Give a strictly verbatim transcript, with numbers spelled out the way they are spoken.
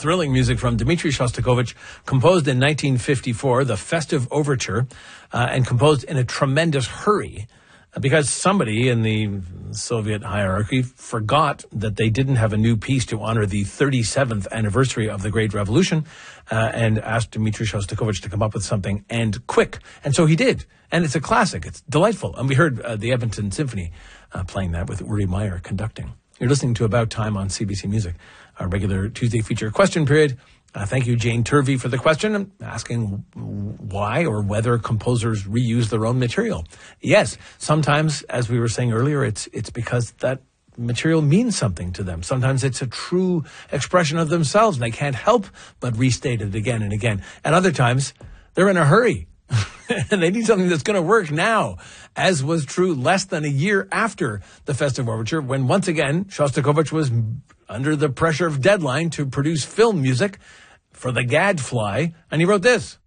thrilling music from Dmitri Shostakovich, composed in nineteen fifty-four, the Festive Overture, uh, and composed in a tremendous hurry because somebody in the Soviet hierarchy forgot that they didn't have a new piece to honor the thirty-seventh anniversary of the Great Revolution, uh, and asked Dmitri Shostakovich to come up with something, and quick. And so he did. And it's a classic. It's delightful. And we heard uh, the Edmonton Symphony uh, playing that with Uri Meyer conducting. You're listening to About Time on C B C Music, our regular Tuesday feature question period. Uh, thank you, Jane Turvey, for the question. I'm asking why or whether composers reuse their own material. Yes, sometimes, as we were saying earlier, it's it's because that material means something to them. Sometimes it's a true expression of themselves, and they can't help but restate it again and again. And other times, they're in a hurry, and they need something that's going to work now, as was true less than a year after the Festive Overture, when once again, Shostakovich was under the pressure of deadline to produce film music for The Gadfly, and he wrote this.